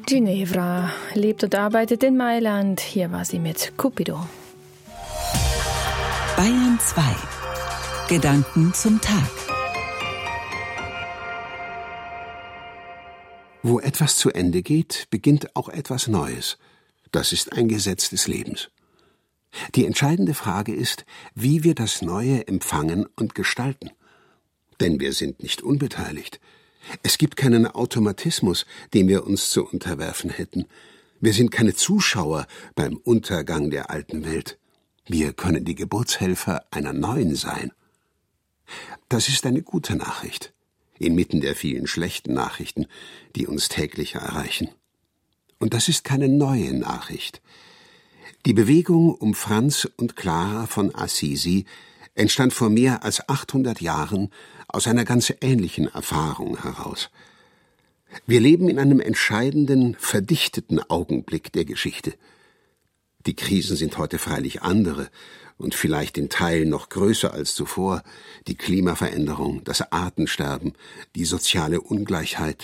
Ginevra lebt und arbeitet in Mailand. Hier war sie mit Cupido. Bayern 2. Gedanken zum Tag. Wo etwas zu Ende geht, beginnt auch etwas Neues. Das ist ein Gesetz des Lebens. Die entscheidende Frage ist, wie wir das Neue empfangen und gestalten. Denn wir sind nicht unbeteiligt. Es gibt keinen Automatismus, dem wir uns zu unterwerfen hätten. Wir sind keine Zuschauer beim Untergang der alten Welt. Wir können die Geburtshelfer einer neuen sein. Das ist eine gute Nachricht, inmitten der vielen schlechten Nachrichten, die uns täglich erreichen. Und das ist keine neue Nachricht. Die Bewegung um Franz und Clara von Assisi entstand vor mehr als 800 Jahren aus einer ganz ähnlichen Erfahrung heraus. Wir leben in einem entscheidenden, verdichteten Augenblick der Geschichte. Die Krisen sind heute freilich andere und vielleicht in Teilen noch größer als zuvor. Die Klimaveränderung, das Artensterben, die soziale Ungleichheit